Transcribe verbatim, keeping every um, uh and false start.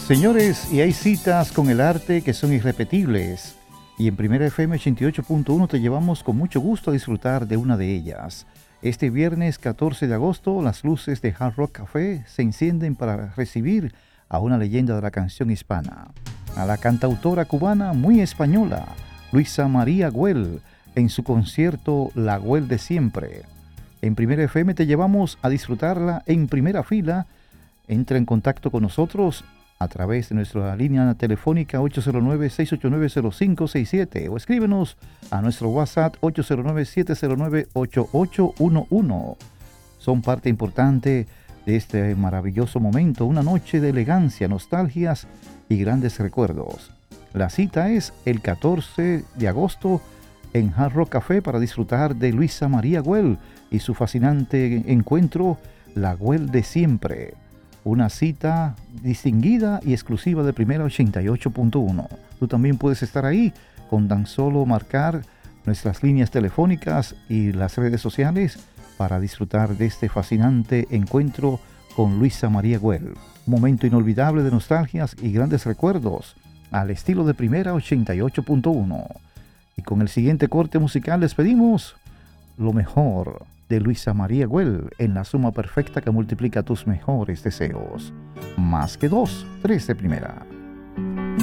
Señores, y hay citas con el arte que son irrepetibles. Y en Primera F M ochenta y ocho punto uno te llevamos con mucho gusto a disfrutar de una de ellas. Este viernes catorce de agosto, las luces de Hard Rock Café se encienden para recibir a una leyenda de la canción hispana, a la cantautora cubana muy española, Luisa María Güell, en su concierto La Güell de Siempre. En Primera F M te llevamos a disfrutarla en primera fila. Entra en contacto con nosotros a través de nuestra línea telefónica ocho cero nueve, seis ocho nueve, cero cinco seis siete o escríbenos a nuestro WhatsApp ocho cero nueve, siete cero nueve, ocho ocho uno uno. Son parte importante de este maravilloso momento, una noche de elegancia, nostalgias y grandes recuerdos. La cita es el catorce de agosto en Hard Rock Café para disfrutar de Luisa María Güell y su fascinante encuentro La Güell de Siempre. Una cita distinguida y exclusiva de Primera ochenta y ocho punto uno. Tú también puedes estar ahí con tan solo marcar nuestras líneas telefónicas y las redes sociales para disfrutar de este fascinante encuentro con Luisa María Güell. Un momento inolvidable de nostalgias y grandes recuerdos al estilo de Primera ochenta y ocho punto uno. Y con el siguiente corte musical despedimos lo mejor de Luisa María Güell en la suma perfecta que multiplica tus mejores deseos. Más que dos, tres de primera.